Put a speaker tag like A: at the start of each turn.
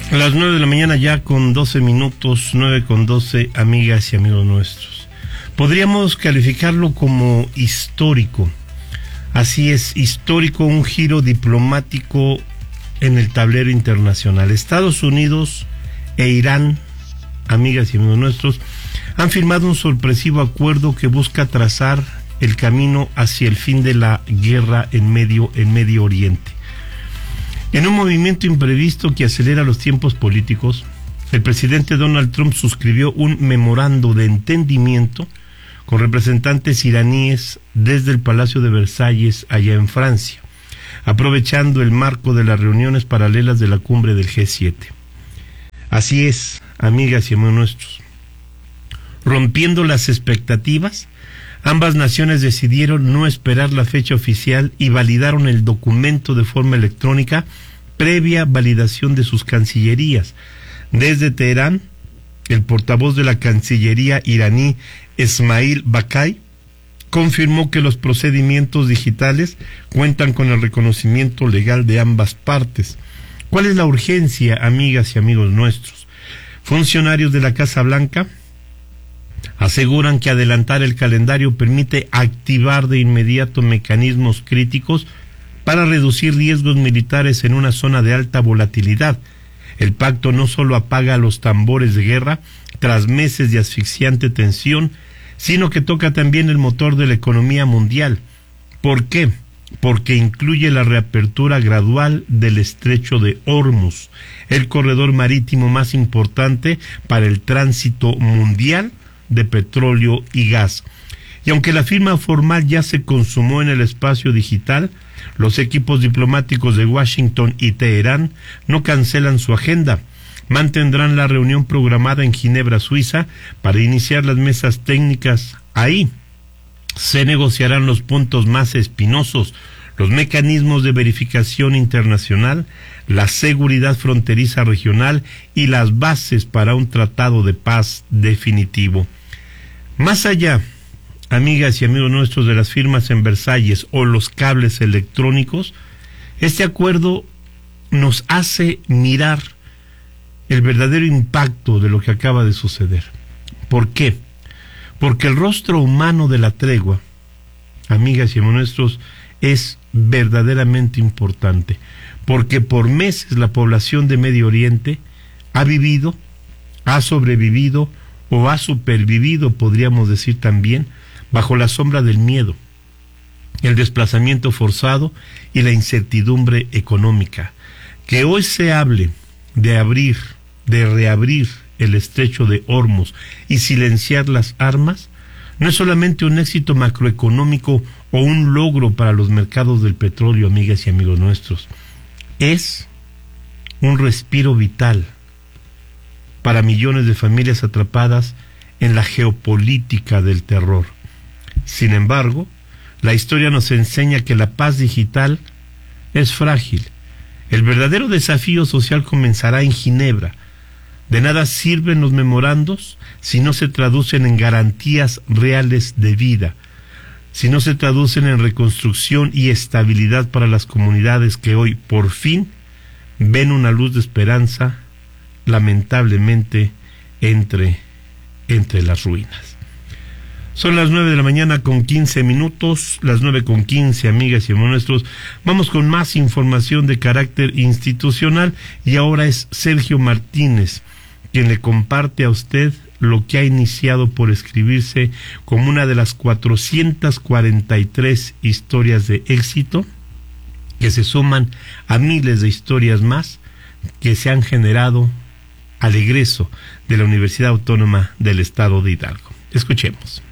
A: A las 9 de la mañana ya con 12 minutos, 9:12, amigas y amigos nuestros. Podríamos calificarlo como histórico. Así es, histórico, un giro diplomático en el tablero internacional. Estados Unidos e Irán, amigas y amigos nuestros, han firmado un sorpresivo acuerdo que busca trazar el camino hacia el fin de la guerra en Medio Oriente. En un movimiento imprevisto que acelera los tiempos políticos, el presidente Donald Trump suscribió un memorando de entendimiento con representantes iraníes desde el Palacio de Versalles, allá en Francia, aprovechando el marco de las reuniones paralelas de la cumbre del G7. Así es, amigas y amigos nuestros. Rompiendo las expectativas, ambas naciones decidieron no esperar la fecha oficial y validaron el documento de forma electrónica previa validación de sus cancillerías. Desde Teherán, el portavoz de la Cancillería iraní, Esmail Bakai, confirmó que los procedimientos digitales cuentan con el reconocimiento legal de ambas partes. ¿Cuál es la urgencia, amigas y amigos nuestros? Funcionarios de la Casa Blanca aseguran que adelantar el calendario permite activar de inmediato mecanismos críticos para reducir riesgos militares en una zona de alta volatilidad. El pacto no solo apaga los tambores de guerra tras meses de asfixiante tensión, sino que toca también el motor de la economía mundial. ¿Por qué? Porque incluye la reapertura gradual del estrecho de Hormuz, el corredor marítimo más importante para el tránsito mundial de petróleo y gas. Y aunque la firma formal ya se consumó en el espacio digital, los equipos diplomáticos de Washington y Teherán no cancelan su agenda. Mantendrán la reunión programada en Ginebra, Suiza, para iniciar las mesas técnicas. Ahí se negociarán los puntos más espinosos, los mecanismos de verificación internacional, la seguridad fronteriza regional y las bases para un tratado de paz definitivo. Más allá, amigas y amigos nuestros, de las firmas en Versalles o los cables electrónicos, este acuerdo nos hace mirar el verdadero impacto de lo que acaba de suceder. ¿Por qué? Porque el rostro humano de la tregua, amigas y amigos nuestros, es verdaderamente importante. Porque por meses la población de Medio Oriente ha vivido, ha sobrevivido o ha supervivido, podríamos decir también, bajo la sombra del miedo, el desplazamiento forzado y la incertidumbre económica. Que hoy se hable de reabrir el estrecho de Hormuz y silenciar las armas, no es solamente un éxito macroeconómico o un logro para los mercados del petróleo, amigas y amigos nuestros. Es un respiro vital para millones de familias atrapadas en la geopolítica del terror. Sin embargo, la historia nos enseña que la paz digital es frágil. El verdadero desafío social comenzará en Ginebra. De nada sirven los memorandos si no se traducen en garantías reales de vida, si no se traducen en reconstrucción y estabilidad para las comunidades que hoy, por fin, ven una luz de esperanza, lamentablemente, entre las ruinas. Son las 9 de la mañana con 15 minutos, las 9:15, amigas y amigos nuestros. Vamos con más información de carácter institucional y ahora es Sergio Martínez quien le comparte a usted lo que ha iniciado por escribirse como una de las 443 historias de éxito que se suman a miles de historias más que se han generado al egreso de la Universidad Autónoma del Estado de Hidalgo. Escuchemos.